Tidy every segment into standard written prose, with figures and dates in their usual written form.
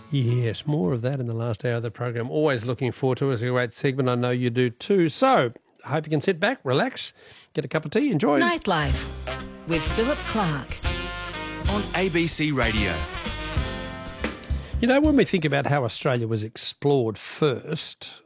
Yes, more of that in the last hour of the program. Always looking forward to it. It's a great segment. I know you do too. So, I hope you can sit back, relax, get a cup of tea, enjoy. Nightlife with Philip Clark on ABC Radio. You know, when we think about how Australia was explored first,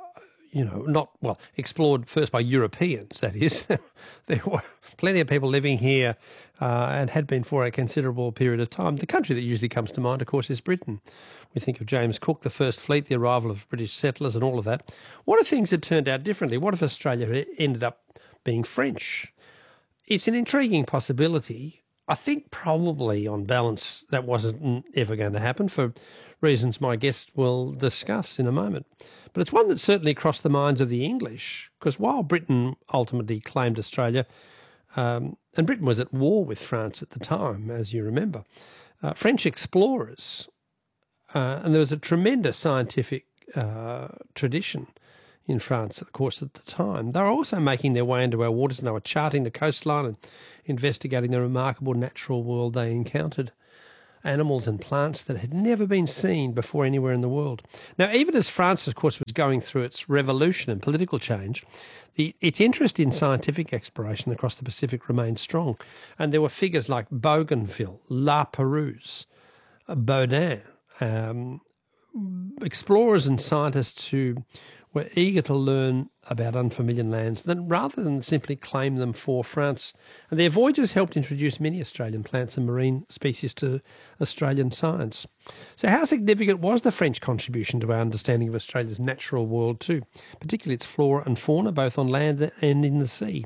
explored first by Europeans, that is. There were plenty of people living here and had been for a considerable period of time. The country that usually comes to mind, of course, is Britain. We think of James Cook, the first fleet, the arrival of British settlers and all of that. What if things had turned out differently? What if Australia had ended up being French? It's an intriguing possibility. I think probably on balance that wasn't ever going to happen for reasons my guest will discuss in a moment. But it's one that certainly crossed the minds of the English, because while Britain ultimately claimed Australia, and Britain was at war with France at the time, as you remember, French explorers, and there was a tremendous scientific tradition in France, of course, at the time. They were also making their way into our waters, and they were charting the coastline and investigating the remarkable natural world they encountered. Animals and plants that had never been seen before anywhere in the world. Now, even as France, of course, was going through its revolution and political change, its interest in scientific exploration across the Pacific remained strong. And there were figures like Bougainville, La Perouse, Baudin, explorers and scientists who were eager to learn about unfamiliar lands rather than simply claim them for France. And their voyages helped introduce many Australian plants and marine species to Australian science. So how significant was the French contribution to our understanding of Australia's natural world too, particularly its flora and fauna, both on land and in the sea?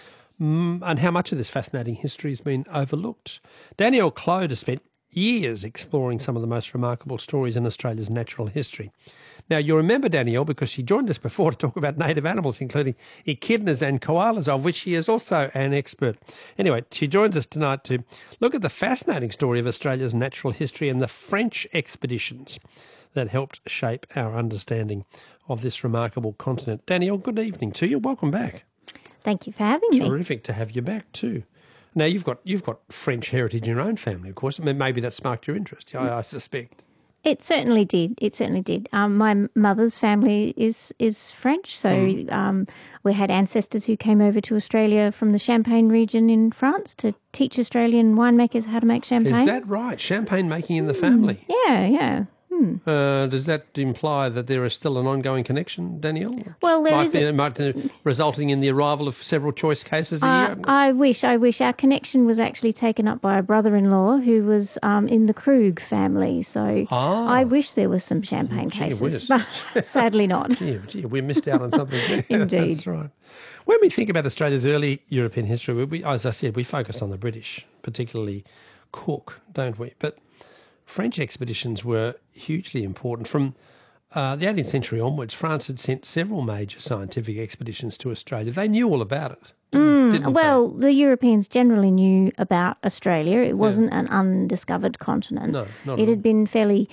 And how much of this fascinating history has been overlooked? Danielle Clode has spent years exploring some of the most remarkable stories in Australia's natural history. Now, you'll remember Danielle because she joined us before to talk about native animals, including echidnas and koalas, of which she is also an expert. Anyway, she joins us tonight to look at the fascinating story of Australia's natural history and the French expeditions that helped shape our understanding of this remarkable continent. Danielle, good evening to you. Welcome back. Thank you for having me. Terrific to have you back too. Now, you've got French heritage in your own family, of course. I mean, maybe that sparked your interest, I suspect. It certainly did. My mother's family is French, so we had ancestors who came over to Australia from the Champagne region in France to teach Australian winemakers how to make champagne. Is that right? Champagne making in the family? Yeah. Does that imply that there is still an ongoing connection, Danielle? Well, resulting in the arrival of several choice cases a year? I wish our connection was actually taken up by a brother-in-law who was in the Krug family. So I wish there was some champagne cases, but sadly not. Gee, we missed out on something there. Indeed. That's right. When we think about Australia's early European history, as I said, we focus on the British, particularly Cook, don't we? But French expeditions were hugely important. From the 18th century onwards, France had sent several major scientific expeditions to Australia. They knew all about it, didn't well, they? The Europeans generally knew about Australia. It wasn't an undiscovered continent. No, not it had been fairly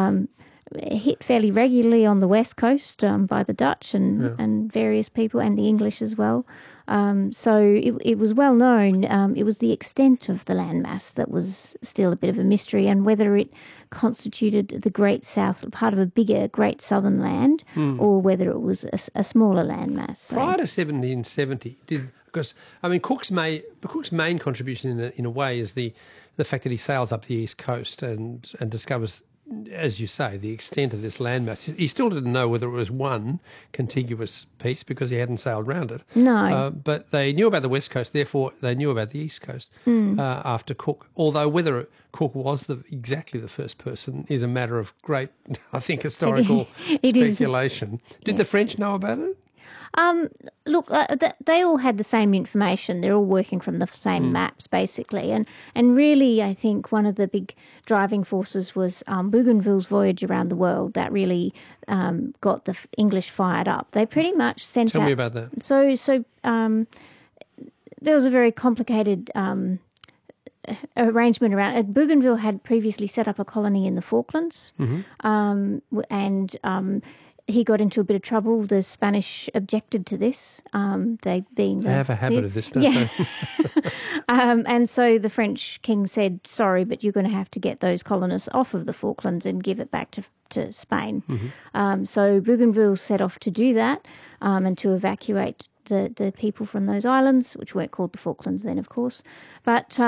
hit fairly regularly on the west coast by the Dutch and various people, and the English as well. So it was well known. It was the extent of the landmass that was still a bit of a mystery, and whether it constituted the Great South, part of a bigger Great Southern Land, or whether it was a smaller landmass. So. Prior to 1770, Cook's main contribution in a way is the fact that he sails up the east coast and discovers, as you say, the extent of this landmass. He still didn't know whether it was one contiguous piece because he hadn't sailed round it. No. But they knew about the west coast, therefore they knew about the east coast after Cook. Although whether Cook was exactly the first person is a matter of great, I think, historical speculation. Did the French know about it? Look, they all had the same information. They're all working from the same maps, basically. And really, I think one of the big driving forces was Bougainville's voyage around the world. That really got the English fired up. They pretty much sent out... Tell me about that. So there was a very complicated arrangement around it. Bougainville had previously set up a colony in the Falklands, and he got into a bit of trouble. The Spanish objected to this. They have a habit of this, don't yeah. they? And so the French king said, sorry, but you're going to have to get those colonists off of the Falklands and give it back to Spain. So Bougainville set off to do that and to evacuate the people from those islands, which weren't called the Falklands then, of course. But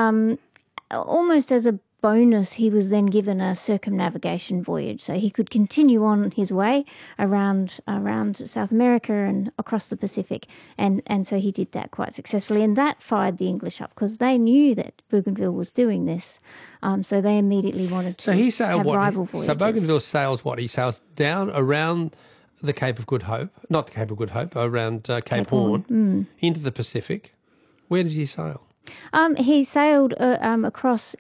almost as a bonus, he was then given a circumnavigation voyage, so he could continue on his way around South America and across the Pacific, and so he did that quite successfully, and that fired the English up because they knew that Bougainville was doing this, so they immediately wanted to have rival voyages. So Bougainville sails what? He sails down around the Cape of Good Hope, not the Cape of Good Hope, around Cape Horn, into the Pacific. Where does he sail? He sailed across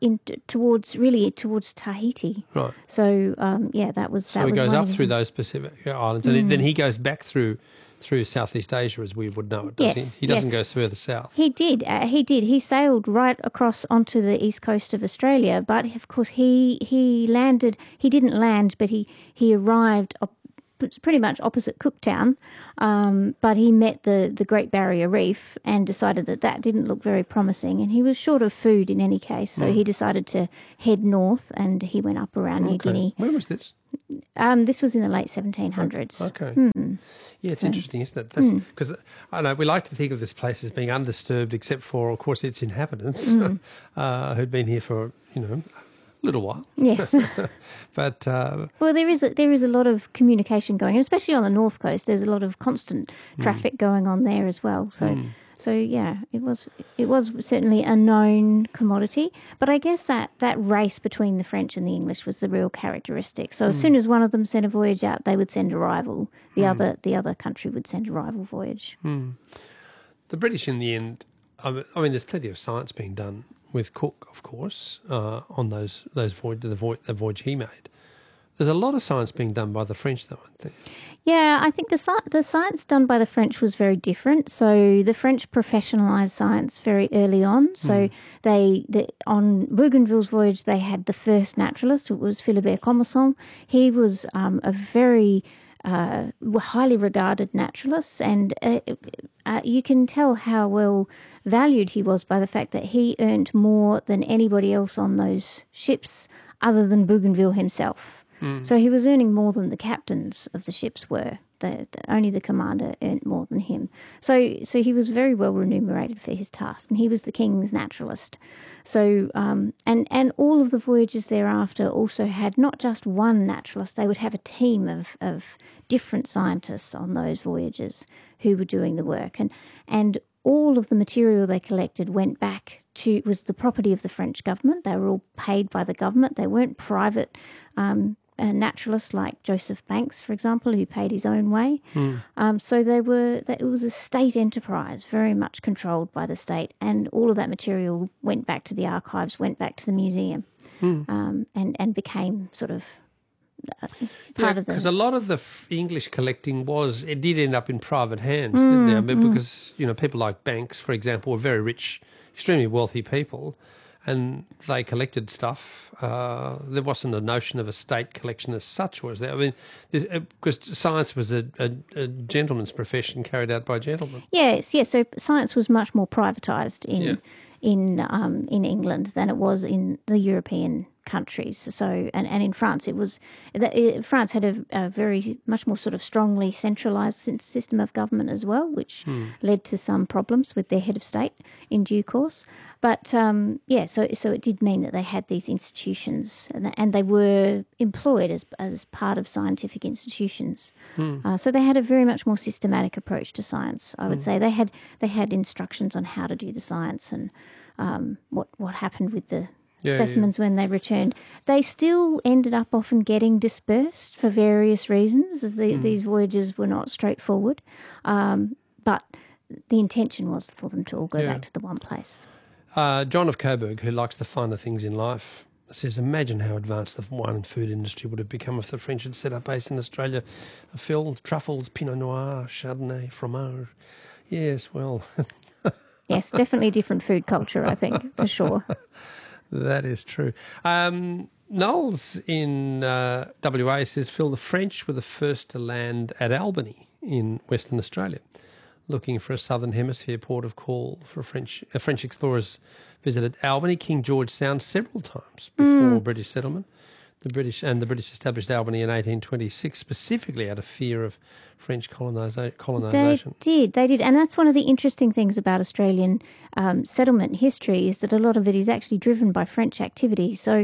towards Tahiti. Right. So that was. So he goes up through those Pacific islands, and then he goes back through Southeast Asia, as we would know it. Does he? He doesn't go further south. He did. He sailed right across onto the east coast of Australia, but of course he landed. He didn't land, but he arrived pretty much opposite Cooktown, but he met the Great Barrier Reef and decided that didn't look very promising, and he was short of food in any case, so he decided to head north, and he went up around New Guinea. When was this? This was in the late 1700s. Okay. Yeah, it's interesting, isn't it? Because I know we like to think of this place as being undisturbed, except for, of course, its inhabitants who'd been here for a little while. Yes. But well, there is a lot of communication going on, especially on the north coast. There's a lot of constant traffic going on there as well. So yeah, it was certainly a known commodity. But I guess that race between the French and the English was the real characteristic. So as soon as one of them sent a voyage out, they would send a rival. The other country would send a rival voyage. The British, in the end, I mean, there's plenty of science being done with Cook, of course, on the voyage he made. There's a lot of science being done by the French, though, aren't there? Yeah, I think the science done by the French was very different. So the French professionalised science very early on. So on Bougainville's voyage, they had the first naturalist. It was Philibert Commerson. He was a very highly regarded naturalist, and you can tell how well valued he was by the fact that he earned more than anybody else on those ships other than Bougainville himself. So he was earning more than the captains of the ships were. Only the commander earned more than him. So he was very well remunerated for his task, and he was the king's naturalist. So and all of the voyages thereafter also had not just one naturalist. They would have a team of different scientists on those voyages who were doing the work, and all of the material they collected went back was the property of the French government. They were all paid by the government. They weren't private naturalists like Joseph Banks, for example, who paid his own way. So it was a state enterprise, very much controlled by the state, and all of that material went back to the archives, went back to the museum, and became sort of part of the... Because a lot of the English collecting it did end up in private hands, didn't it? I mean, because people like Banks, for example, were very rich, extremely wealthy people, and they collected stuff. There wasn't a notion of a state collection as such, was there? I mean, because science was a gentleman's profession carried out by gentlemen. Yes. So science was much more privatised in England than it was in the European countries. So and in France, France had a very much more sort of strongly centralised system of government as well, which led to some problems with their head of state in due course. But so it did mean that they had these institutions, and they were employed as part of scientific institutions. So they had a very much more systematic approach to science. I would say they had instructions on how to do the science and what happened with the specimens when they returned. They still ended up often getting dispersed for various reasons, as these voyages were not straightforward. But the intention was for them to all go back to the one place. John of Coburg, who likes the finer things in life, says, imagine how advanced the wine and food industry would have become if the French had set up base in Australia. Phil, truffles, Pinot Noir, Chardonnay, fromage. Yes, well... Yes, definitely different food culture, I think, for sure. That is true. Knowles in WA says, Phil, the French were the first to land at Albany in Western Australia, looking for a southern hemisphere port of call for French explorers visited Albany, King George Sound several times before British settlement. The British established Albany in 1826 specifically out of fear of French colonisation. They did. And that's one of the interesting things about Australian settlement history is that a lot of it is actually driven by French activity. So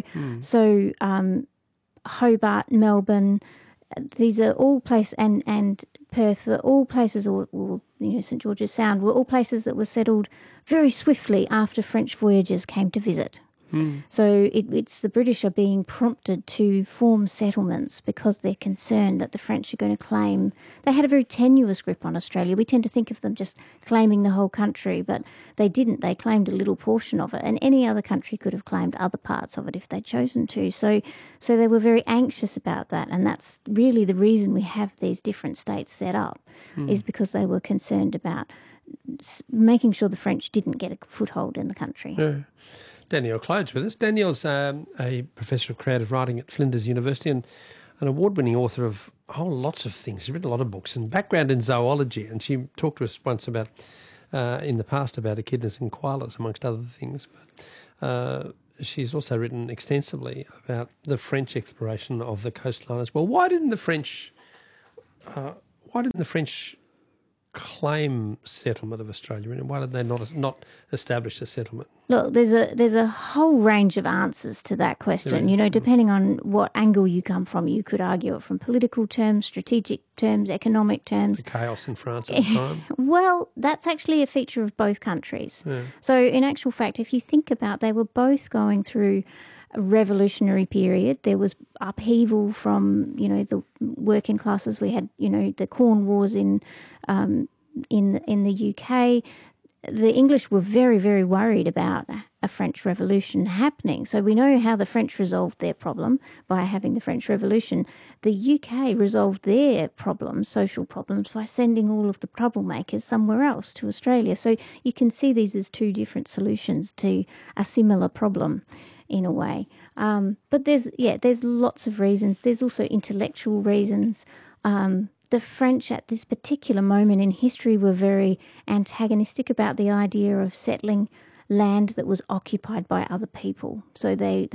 Hobart, Melbourne, these are all places, and Perth were all places, or St George's Sound were all places that were settled very swiftly after French voyagers came to visit. So it's the British are being prompted to form settlements because they're concerned that the French are going to claim. They had a very tenuous grip on Australia. We tend to think of them just claiming the whole country, but they didn't. They claimed a little portion of it, and any other country could have claimed other parts of it if they'd chosen to. So they were very anxious about that, and that's really the reason we have these different states set up, is because they were concerned about making sure the French didn't get a foothold in the country. Yeah. Danielle Clode's with us. Danielle's a professor of creative writing at Flinders University and an award-winning author of lots of things. She's written a lot of books and background in zoology, and she talked to us once about, in the past, about echidnas and koalas, amongst other things. But she's also written extensively about the French exploration of the coastline as well. Why didn't the French claim settlement of Australia, and why did they not establish a settlement? Look, there's a whole range of answers to that question. Depending on what angle you come from, you could argue it from political terms, strategic terms, economic terms. The chaos in France at the time. Well, that's actually a feature of both countries. Yeah. So in actual fact, if you think about, they were both going through a revolutionary period. There was upheaval from, the working classes. We had, the Corn Wars in the UK. The English were very, very worried about a French Revolution happening. So we know how the French resolved their problem by having the French Revolution. The UK resolved their problems, social problems, by sending all of the troublemakers somewhere else to Australia. So you can see these as two different solutions to a similar problem in a way. But there's lots of reasons. There's also intellectual reasons. The French at this particular moment in history were very antagonistic about the idea of settling land that was occupied by other people. So they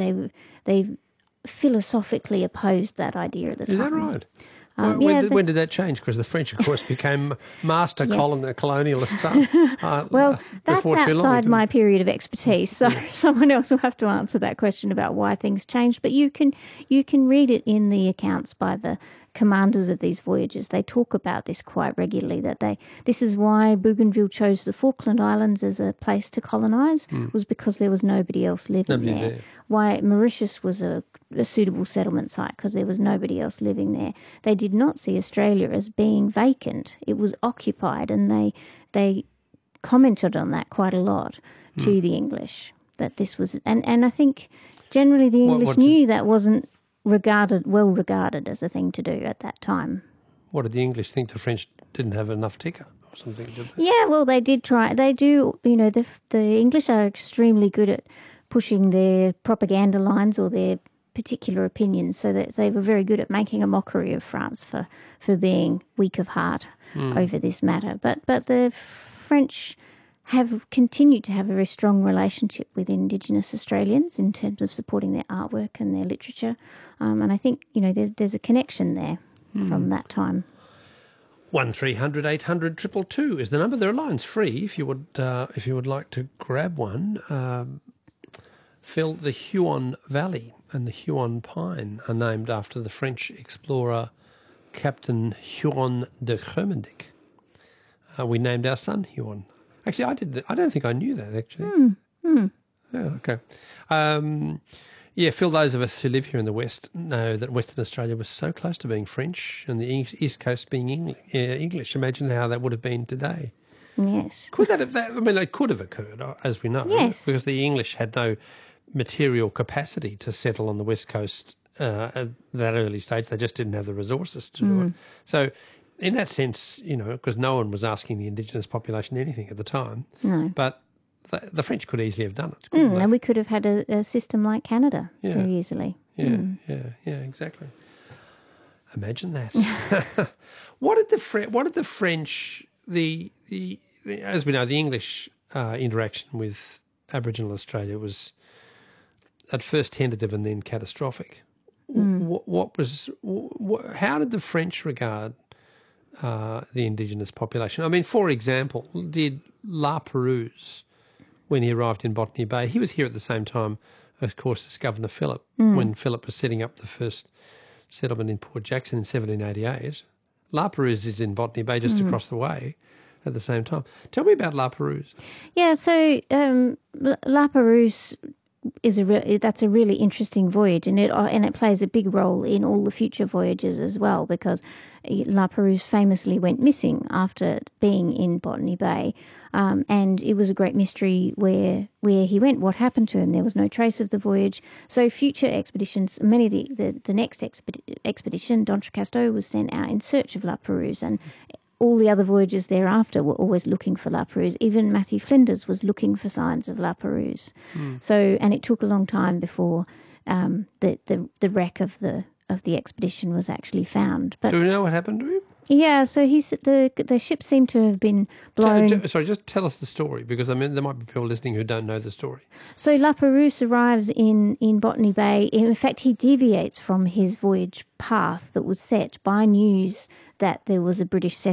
philosophically opposed that idea at the time. Is that right? When did that change? Because the French, of course, became master colonialists. Well, that's outside my period of expertise, so someone else will have to answer that question about why things changed. But you can read it in the accounts by the commanders of these voyages. They talk about this quite regularly, that this is why Bougainville chose the Falkland Islands as a place to colonise, was because there was nobody else living there. Why Mauritius was a suitable settlement site, because there was nobody else living there. They did not see Australia as being vacant. It was occupied, and they commented on that quite a lot to the English, that this was... And I think generally the English knew that wasn't well regarded as a thing to do at that time. What did the English think? The French didn't have enough ticker or something, did they? Yeah, well, they did try. They do, the English are extremely good at pushing their propaganda lines or their particular opinions, so that they were very good at making a mockery of France for being weak of heart over this matter. But the French have continued to have a very strong relationship with Indigenous Australians in terms of supporting their artwork and their literature. And I think, there's a connection there from that time. 1300 800 222 is the number. There are lines free if you would like to grab one. Phil, the Huon Valley and the Huon Pine are named after the French explorer Captain Huon de Groenendael. We named our son Huon. Actually, I don't think I knew that, actually. Yeah, okay. Phil, those of us who live here in the West know that Western Australia was so close to being French and the East Coast being English. Imagine how that would have been today. Yes. Could that have... it could have occurred, as we know. Yes. Because the English had no material capacity to settle on the West Coast at that early stage. They just didn't have the resources to do it. So... in that sense, because no one was asking the Indigenous population anything at the time, but the French could easily have done it. And we could have had a system like Canada very easily. Yeah, exactly. Imagine that. What did the French, as we know, the English interaction with Aboriginal Australia was at first tentative and then catastrophic. How did the French regard the indigenous population? I mean, for example, did La Perouse, when he arrived in Botany Bay, he was here at the same time, of course, as Governor Phillip, when Phillip was setting up the first settlement in Port Jackson in 1788. La Perouse is in Botany Bay, just across the way, at the same time. Tell me about La Perouse. Yeah, so La Perouse that's a really interesting voyage, and it plays a big role in all the future voyages as well, because La Perouse famously went missing after being in Botany Bay, and it was a great mystery where he went, what happened to him. There was no trace of the voyage. So future expeditions, many of the next expedition, D'Entrecasteaux, was sent out in search of La Perouse, and all the other voyages thereafter were always looking for La Perouse. Even Matthew Flinders was looking for signs of La Perouse. So, and it took a long time before the wreck of the expedition was actually found. But do we know what happened to him? Yeah, so the ship seemed to have been blown. Sorry, just tell us the story, because I mean there might be people listening who don't know the story. So La Perouse arrives in Botany Bay. In fact, he deviates from his voyage path that was set by news that there was a British